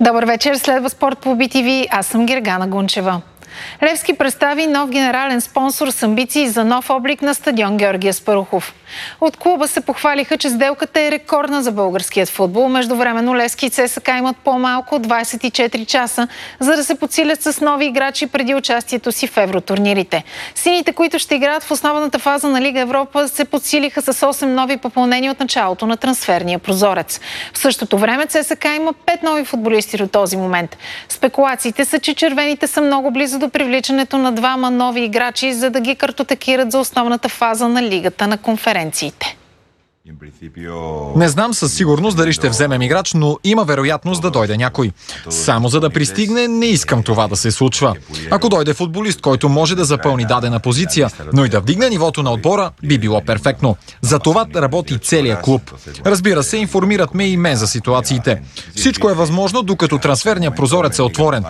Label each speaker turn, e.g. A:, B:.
A: Добър вечер, следва спорт по BTV. Аз съм Гергана Гунчева. Левски представи нов генерален спонсор с амбиции за нов облик на стадион Георги Аспарухов. От клуба се похвалиха, че сделката е рекордна за българският футбол. Междувременно Левски и ЦСКА имат по-малко от 24 часа, за да се подсилят с нови играчи преди участието си в евротурнирите. Сините, които ще играят в основната фаза на Лига Европа, се подсилиха с 8 нови попълнения от началото на трансферния прозорец. В същото време ЦСКА има 5 нови футболисти до този момент. Спекулациите са, че червените са много близо до привличането на 2 нови играчи, за да ги картотекират за основната фаза на Лигата на конференциите.
B: Не знам със сигурност дали ще вземем играч, но има вероятност да дойде някой. Само за да пристигне, не искам това да се случва. Ако дойде футболист, който може да запълни дадена позиция, но и да вдигне нивото на отбора, би било перфектно. За това работи целият клуб. Разбира се, информират ме и мен за ситуациите. Всичко е възможно, докато трансферният прозорец е отворен.